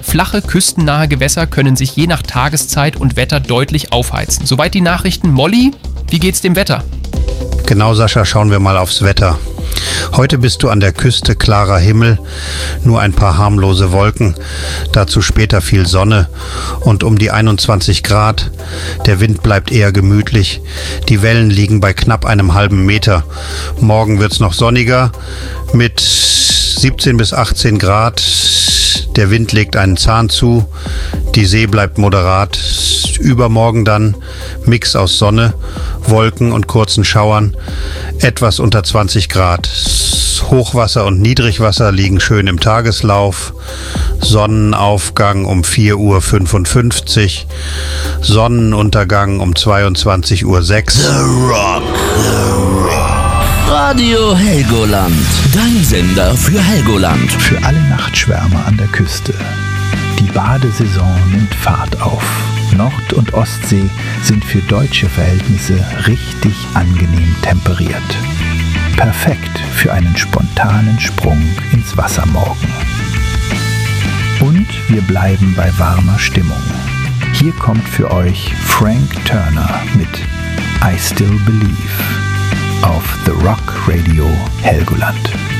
Flache, küstennahe Gewässer können sich je nach Tageszeit und Wetter deutlich aufheizen. Soweit die Nachrichten. Molly, wie geht's dem Wetter? Genau, Sascha, schauen wir mal aufs Wetter. Heute bist du an der Küste, klarer Himmel, nur ein paar harmlose Wolken, dazu später viel Sonne und um die 21 Grad. Der Wind bleibt eher gemütlich, die Wellen liegen bei knapp einem halben Meter. Morgen wird's noch sonniger mit 17 bis 18 Grad. Der Wind legt einen Zahn zu, die See bleibt moderat. Übermorgen dann Mix aus Sonne, Wolken und kurzen Schauern, etwas unter 20 Grad. Hochwasser und Niedrigwasser liegen schön im Tageslauf. Sonnenaufgang um 4:55 Uhr, Sonnenuntergang um 22:06 Uhr. The Rock. Radio Helgoland. Dein Sender für Helgoland. Für alle Nachtschwärmer an der Küste. Die Badesaison nimmt Fahrt auf. Nord- und Ostsee sind für deutsche Verhältnisse richtig angenehm temperiert. Perfekt für einen spontanen Sprung ins Wasser morgen. Und wir bleiben bei warmer Stimmung. Hier kommt für euch Frank Turner mit I Still Believe auf The Rock Radio Helgoland.